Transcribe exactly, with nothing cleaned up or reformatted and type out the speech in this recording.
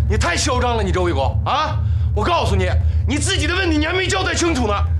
你太嚣张了，你周卫国啊！我告诉你，你自己的问题你还没交代清楚呢。